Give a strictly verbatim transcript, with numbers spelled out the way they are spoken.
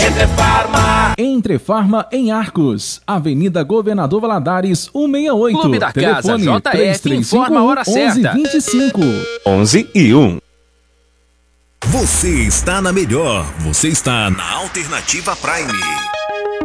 Entre Farma. Entre Farma em Arcos, Avenida Governador Valadares, cento e sessenta e oito. Clube da Casa, Telefone J F, três três cinco informa a hora um, onze certa. vinte e cinco. onze e um. Você está na melhor. Você está na Alternativa Prime.